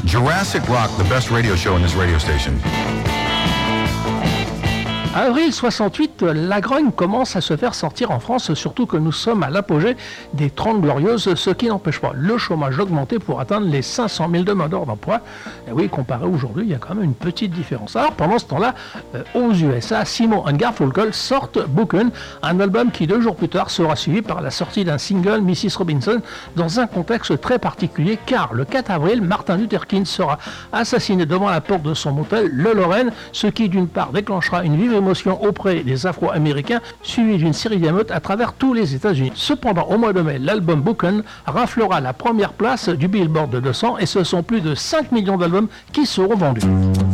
Jurassic Rock, the best radio show in this radio station. Avril 68, la grogne commence à se faire sentir en France, surtout que nous sommes à l'apogée des 30 glorieuses, ce qui n'empêche pas le chômage d'augmenter pour atteindre les 500 000 demandeurs d'emploi. Et oui, comparé aujourd'hui, il y a quand même une petite différence. Alors pendant ce temps-là, aux USA, Simon and Garfunkel sortent Bookin', un album qui 2 jours plus tard sera suivi par la sortie d'un single, Mrs. Robinson, dans un contexte très particulier, car le 4 avril, Martin Luther King sera assassiné devant la porte de son motel, le Lorraine, ce qui d'une part déclenchera une vive émotion auprès des Afro-Américains, suivi d'une série d'émeutes à travers tous les États-Unis. Cependant, au mois de mai, l'album Bookin' raflera la première place du Billboard de 200 et ce sont plus de 5 millions d'albums qui seront vendus.